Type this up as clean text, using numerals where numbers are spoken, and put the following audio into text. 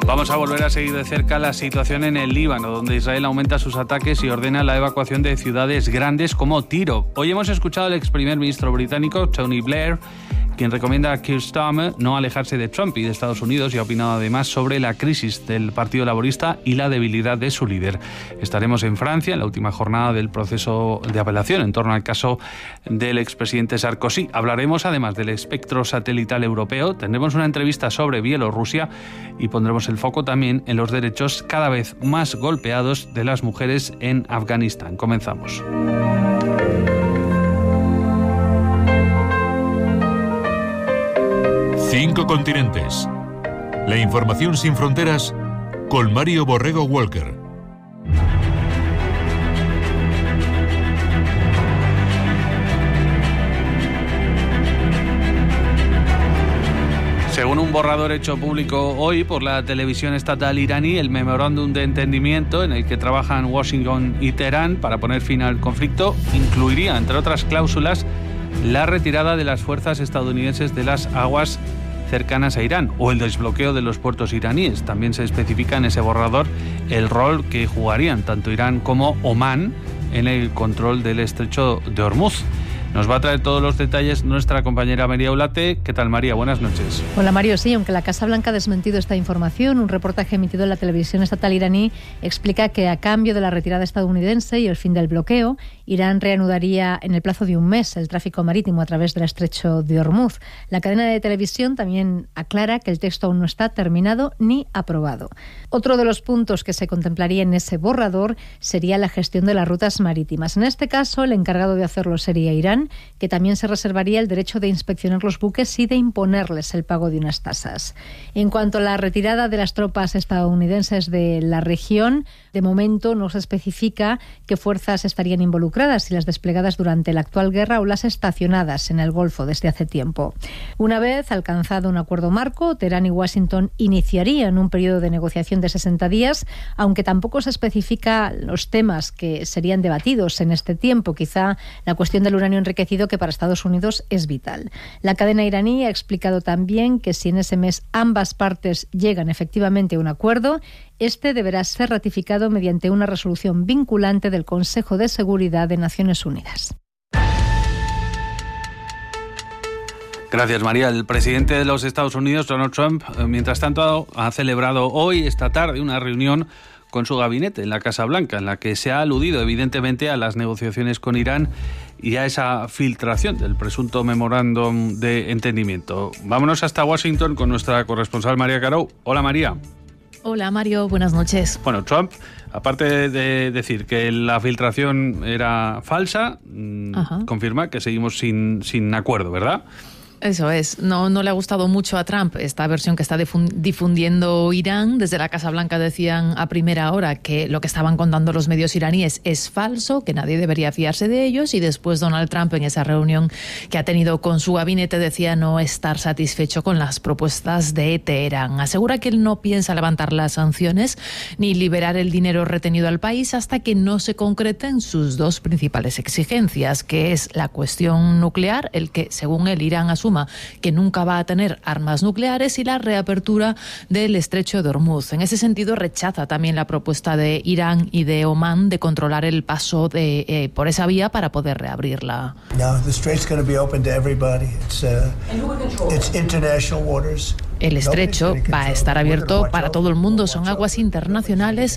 Vamos a volver a seguir de cerca la situación en el Líbano, donde Israel aumenta sus ataques y ordena la evacuación de ciudades grandes como Tiro. Hoy hemos escuchado al ex primer ministro británico, Tony Blair, quien recomienda a Keir Starmer no alejarse de Trump y de Estados Unidos, y ha opinado además sobre la crisis del Partido Laborista y la debilidad de su líder. Estaremos en Francia en la última jornada del proceso de apelación en torno al caso del expresidente Sarkozy. Hablaremos además del espectro satelital europeo, tendremos una entrevista sobre Bielorrusia y pondremos el foco también en los derechos cada vez más golpeados de las mujeres en Afganistán. Comenzamos. Cinco continentes. La información sin fronteras con Mario Borrego Walker. Según un borrador hecho público hoy por la televisión estatal iraní, el memorándum de entendimiento en el que trabajan Washington y Teherán para poner fin al conflicto incluiría, entre otras cláusulas, la retirada de las fuerzas estadounidenses de las aguas cercanas a Irán o el desbloqueo de los puertos iraníes. También se especifica en ese borrador el rol que jugarían tanto Irán como Omán en el control del estrecho de Hormuz. Nos va a traer todos los detalles nuestra compañera María Ulate. ¿Qué tal, María? Buenas noches. Hola, Mario. Sí, aunque la Casa Blanca ha desmentido esta información, un reportaje emitido en la televisión estatal iraní explica que a cambio de la retirada estadounidense y el fin del bloqueo, Irán reanudaría en el plazo de un mes el tráfico marítimo a través del estrecho de Hormuz. La cadena de televisión también aclara que el texto aún no está terminado ni aprobado. Otro de los puntos que se contemplaría en ese borrador sería la gestión de las rutas marítimas. En este caso, el encargado de hacerlo sería Irán, que también se reservaría el derecho de inspeccionar los buques y de imponerles el pago de unas tasas. En cuanto a la retirada de las tropas estadounidenses de la región, de momento no se especifica qué fuerzas estarían involucradas, si las desplegadas durante la actual guerra o las estacionadas en el Golfo desde hace tiempo. Una vez alcanzado un acuerdo marco, Teherán y Washington iniciarían un periodo de negociación de 60 días, aunque tampoco se especifica los temas que serían debatidos en este tiempo, quizá la cuestión del uranio enriquecido, que para Estados Unidos es vital. La cadena iraní ha explicado también que si en ese mes ambas partes llegan efectivamente a un acuerdo, este deberá ser ratificado mediante una resolución vinculante del Consejo de Seguridad de Naciones Unidas. Gracias, María. El presidente de los Estados Unidos, Donald Trump, mientras tanto, ha celebrado hoy, esta tarde, una reunión con su gabinete en la Casa Blanca, en la que se ha aludido evidentemente a las negociaciones con Irán y a esa filtración del presunto memorándum de entendimiento. Vámonos hasta Washington con nuestra corresponsal María Carou. Hola, María. Hola, Mario. Buenas noches. Bueno, Trump, aparte de decir que la filtración era falsa, confirma que seguimos sin acuerdo, ¿verdad? Eso es. No le ha gustado mucho a Trump esta versión que está difundiendo Irán. Desde la Casa Blanca decían a primera hora que lo que estaban contando los medios iraníes es falso, que nadie debería fiarse de ellos, y después Donald Trump, en esa reunión que ha tenido con su gabinete, decía no estar satisfecho con las propuestas de Teherán. Asegura que él no piensa levantar las sanciones ni liberar el dinero retenido al país hasta que no se concreten sus dos principales exigencias, que es la cuestión nuclear, el que, según él, Irán asuma que nunca va a tener armas nucleares, y la reapertura del estrecho de Hormuz. En ese sentido, rechaza también la propuesta de Irán y de Omán de controlar el paso por esa vía para poder reabrirla. El estrecho va a estar abierto para todo el mundo. Son aguas internacionales